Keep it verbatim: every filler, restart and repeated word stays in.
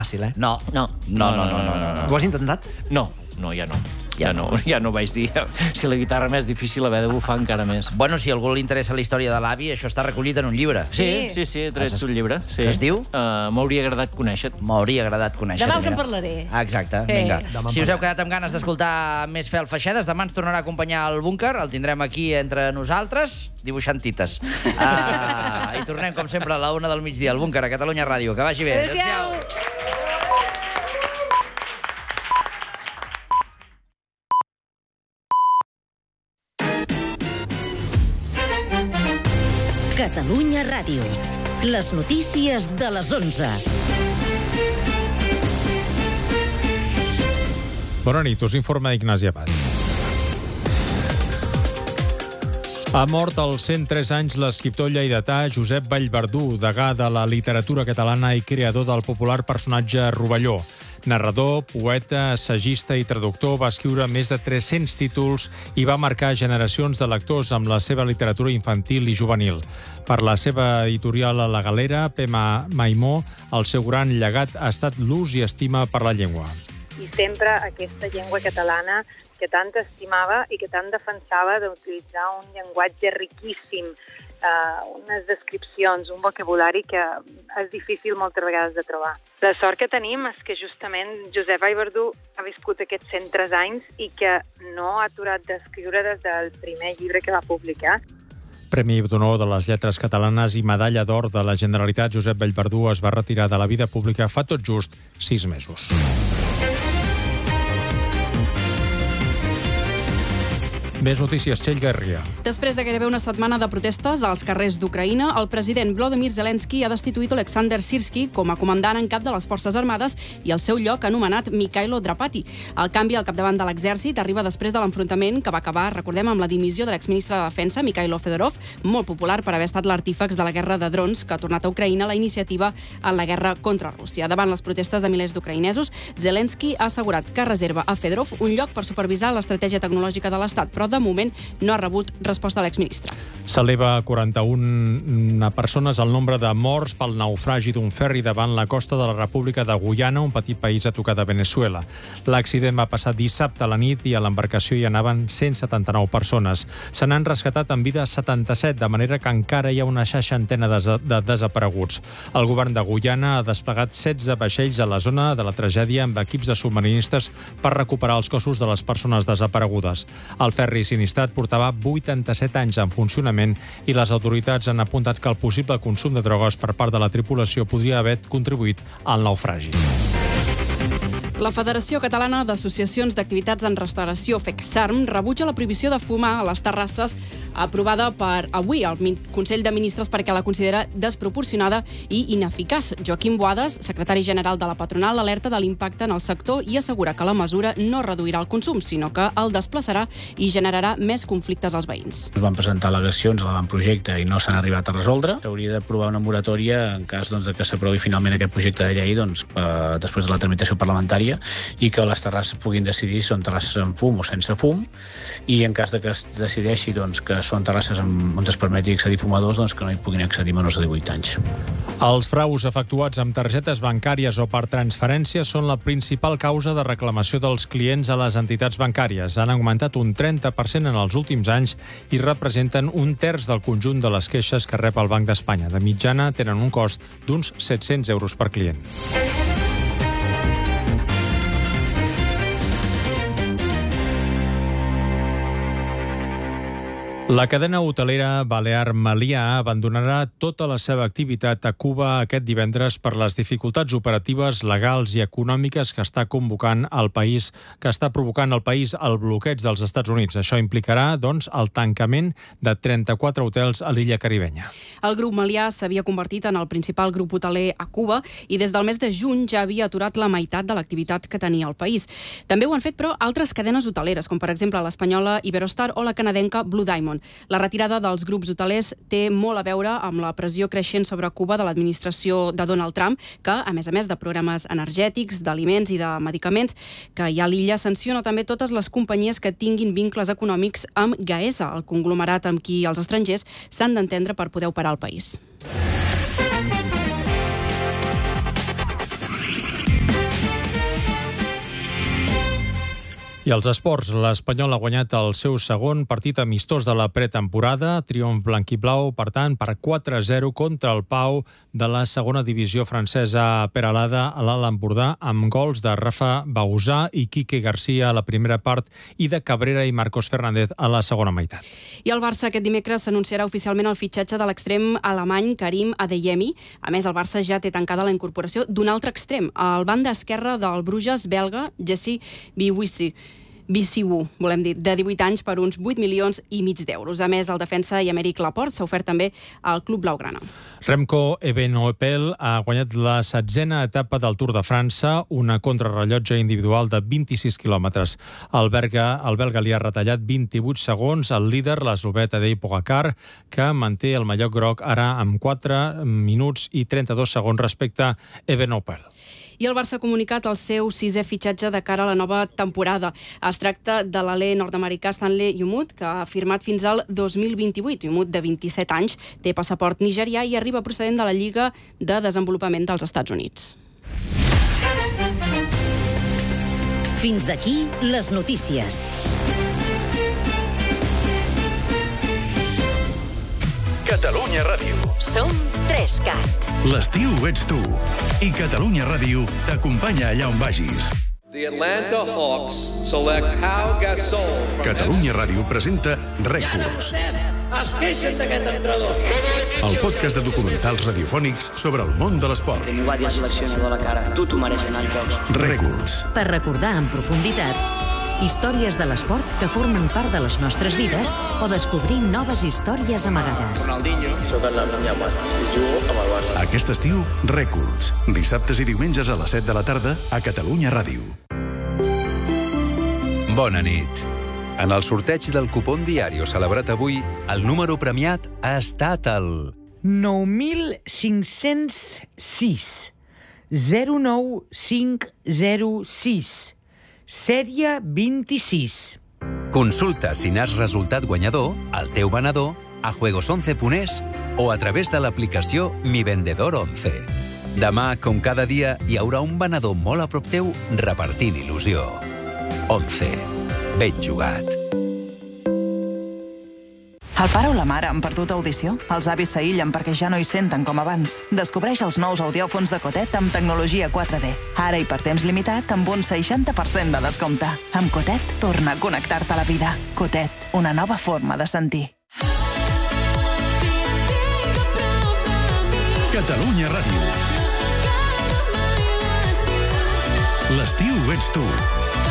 fàcil, eh? No, no, no, no, no, no, no, no. Ho has intentat? No, no, ja no. Ja no, ja no vaig dir. Si la guitarra més difícil, haver de bufar encara més. Bueno, si a algú li interessa la història de l'avi, això està recollit en un llibre. Sí, sí, sí, he tret un llibre. Què es diu? Uh, M'hauria agradat conèixer-te. M'hauria agradat conèixer-te. Demà us en parlaré. Ah, exacte, Sí. vinga. Demà Si us en heu quedat amb ganes d'escoltar més Fel Feixedes, demà ens tornarà a acompanyar al búnquer, el tindrem aquí entre nosaltres, dibuixant tites. Uh, I tornem, com sempre, a la una del migdia, al búnquer, a Catalunya Ràdio. Que vagi bé. Adéu-siau. Catalunya Ràdio. Les notícies de les onze. Bona nit, us informa Ignasi Abad. Ha mort als cent tres anys l'escriptor lleidatà Josep Vallverdú, degà de la literatura catalana i creador del popular personatge Rovelló. Narrador, poeta, assagista i traductor, va escriure més de tres-cents títols i va marcar generacions de lectors amb la seva literatura infantil i juvenil. Per la seva editorial a La Galera, Pema Maimó, el seu gran llegat ha estat l'ús i estima per la llengua. I sempre aquesta llengua catalana que tant estimava i que tant defensava d'utilitzar un llenguatge riquíssim, eh, unes descripcions, un vocabulari que és difícil moltes vegades de trobar. La sort que tenim és que justament Josep Vallverdú ha viscut aquests cent tres anys i que no ha aturat d'escriure des del primer llibre que va publicar. Premi d'Honor de les Lletres Catalanes i Medalla d'Or de la Generalitat, Josep Vallverdú es va retirar de la vida pública fa tot just sis mesos. Més notícies, Txell Garria. Després de gairebé una setmana de protestes als carrers d'Ucraïna, el president Volodymyr Zelensky ha destituït Oleksandr Syrskyi com a comandant en cap de les Forces Armades i al seu lloc ha anomenat Mikhailo Drapati. El canvi al capdavant de l'exèrcit arriba després de l'enfrontament que va acabar, recordem, amb la dimissió de l'exministre de Defensa, Mikhailo Fedorov, molt popular per haver estat l'artífex de la guerra de drons que ha tornat a Ucraïna la iniciativa en la guerra contra Rússia. Davant les protestes de milers d'ucraïnesos, Zelensky ha assegurat que reserva a Fedorov un lloc per supervisar l'estratègia tecnològica de l'Estat, però de moment no ha rebut resposta de l'exministre. S'eleva a quaranta-una persones el nombre de morts pel naufragi d'un ferri davant la costa de la República de Guyana, un petit país a tocar de Venezuela. L'accident va passar dissabte a la nit i a l'embarcació hi anaven cent setanta-nou persones. Se n'han rescatat en vida setanta-set, de manera que encara hi ha una seixantena de, de desapareguts. El govern de Guyana ha desplegat setze vaixells a la zona de la tragèdia amb equips de submarinistes per recuperar els cossos de les persones desaparegudes. El ferri sinistrat portava vuitanta-set anys en funcionament i les autoritats han apuntat que el possible consum de drogues per part de la tripulació podria haver contribuït al naufragi. La Federació Catalana d'Associacions d'Activitats en Restauració, FECASARM, rebutja la prohibició de fumar a les terrasses aprovada per avui al Consell de Ministres perquè la considera desproporcionada i ineficaç. Joaquim Boades, secretari general de la patronal, alerta de l'impacte en el sector i assegura que la mesura no reduirà el consum, sinó que el desplaçarà i generarà més conflictes als veïns. Es van presentar al·legacions a l'avantprojecte i no s'han arribat a resoldre. S'hauria d'aprovar una moratòria en cas doncs, de que s'aprovi finalment aquest projecte de llei doncs, eh, després de la tramitació parlamentària i que les terrasses puguin decidir si són terrasses amb fum o sense fum, i en cas de que es decideixi doncs, que són terrasses amb, on es permeti accedir fumadors, doncs, que no hi puguin accedir menors de divuit anys. Els fraus efectuats amb targetes bancàries o per transferència són la principal causa de reclamació dels clients a les entitats bancàries. Han augmentat un trenta per cent en els últims anys i representen un terç del conjunt de les queixes que rep el Banc d'Espanya. De mitjana tenen un cost d'uns set-cents euros per client. La cadena hotelera Balear Meliá abandonarà tota la seva activitat a Cuba aquest divendres per les dificultats operatives, legals i econòmiques que està convocant el país, que està provocant al país el bloqueig dels Estats Units. Això implicarà, doncs, el tancament de trenta-quatre hotels a l'illa caribenya. El grup Meliá s'havia convertit en el principal grup hoteler a Cuba i des del mes de juny ja havia aturat la meitat de l'activitat que tenia el país. També ho han fet, però, altres cadenes hoteleres, com per exemple l'espanyola Iberostar o la canadenca Blue Diamond. La retirada dels grups hotelers té molt a veure amb la pressió creixent sobre Cuba de l'administració de Donald Trump, que, a més a més de programes energètics, d'aliments i de medicaments, que hi ha a l'illa, sanciona també totes les companyies que tinguin vincles econòmics amb Gaesa, el conglomerat amb qui els estrangers s'han d'entendre per poder operar al país. I als esports, l'Espanyol ha guanyat el seu segon partit amistós de la pretemporada, triomf blanquiblau, per tant, per quatre a zero contra el Pau de la segona divisió francesa Peralada a l'Alt Empordà, amb gols de Rafa Bausà i Quique Garcia a la primera part i de Cabrera i Marcos Fernández a la segona meitat. I el Barça aquest dimecres s'anunciarà oficialment el fitxatge de l'extrem alemany Karim Adeyemi. A més, el Barça ja té tancada la incorporació d'un altre extrem, el banda esquerre del Bruges belga, Jesse Biwisi. Biciu, volem dir, de divuit anys per uns vuit milions i mig d'euros. A més, el defensa i Aymeric Laporte s'ha ofert també al club blaugrana. Remco Evenepoel ha guanyat la setzena etapa del Tour de França, una contrarrellotge individual de vint-i-sis quilòmetres. El belga, el belga li ha retallat vint-i-vuit segons al líder, l'eslovè Tadej Pogačar, que manté el mallot groc ara amb quatre minuts i trenta-dos segons respecte a Evenepoel. I el Barça ha comunicat el seu sisè fitxatge de cara a la nova temporada. Es tracta de l'alè nord-americà Stanley Yumut, que ha firmat fins al dos mil vint-i-vuit. Yumut, de vint-i-set anys, té passaport nigerià i arriba procedent de la Lliga de Desenvolupament dels Estats Units. Fins aquí les notícies. Catalunya Ràdio. Som Trescat. L'estiu ets tu. I Catalunya Ràdio t'acompanya allà on vagis. The Atlanta Hawks select Pau Gasol. Catalunya Ràdio presenta Rècords. Es queixen d'aquest entrenador. El podcast de documentals radiofònics sobre el món de l'esport. Que m'ho va dir el seleccionador a la cara. Tu t'ho mereixes anar als jocs. Rècords. Per recordar en profunditat històries de l'esport que formen part de les nostres vides o descobrir noves històries amagades. Ronaldinho. Soc el Ronaldinho. Jugo amb el Barça. Aquest estiu, Rècords. Dissabtes i diumenges a les set de la tarda a Catalunya Ràdio. Bona nit. En el sorteig del cupón Diario celebrat avui, el número premiat ha estat el nou mil cinc-cents sis zero nou cinc zero sis sèrie vint-i-sis. Consulta si n'has resultat guanyador, al teu venedor, a juegos once punt es o a través de l'aplicació Mi Vendedor once. Demà, com cada dia, hi haurà un venedor molt a prop teu repartint il·lusió. once. Ben jugat. El pare o la mare han perdut audició? Els avis s'aïllen perquè ja no hi senten com abans. Descobreix els nous audiòfons de Cotet amb tecnologia quatre D. Ara i per temps limitat amb un seixanta per cent de descompte. Amb Cotet, torna a connectar-te a la vida. Cotet, una nova forma de sentir. Catalunya Ràdio. L'estiu ets tu.